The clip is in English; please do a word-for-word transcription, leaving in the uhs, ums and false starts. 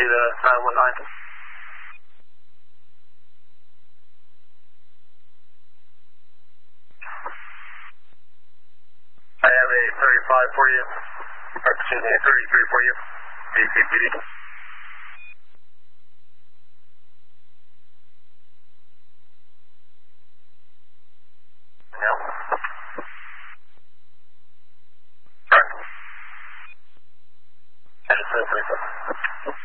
to the nine one nine. I have a thirty-five for you, or excuse me, a thirty-three for you, D C P D.